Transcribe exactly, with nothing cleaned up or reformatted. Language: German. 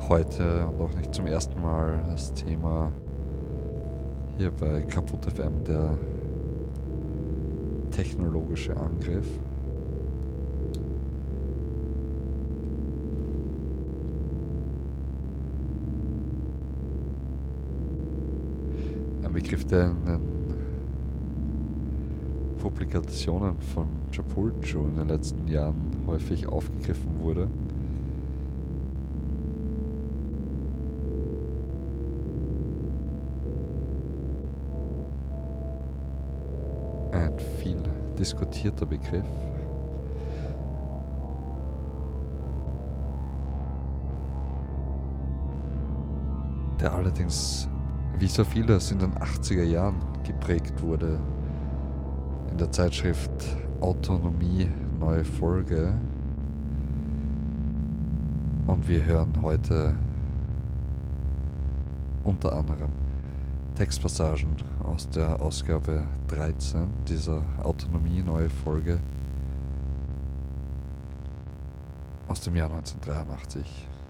heute und auch nicht zum ersten Mal das Thema hier bei Kaputt F M, der technologische Angriff. Ein Begriff, der in den Publikationen von Japulcho in den letzten Jahren häufig aufgegriffen wurde. Ein viel diskutierter Begriff. Der allerdings, wie so vieles in den achtziger Jahren geprägt wurde, in der Zeitschrift Autonomie, neue Folge. Und wir hören heute unter anderem Textpassagen aus der Ausgabe dreizehn dieser Autonomie, neue Folge aus dem Jahr neunzehnhundertdreiundachtzig.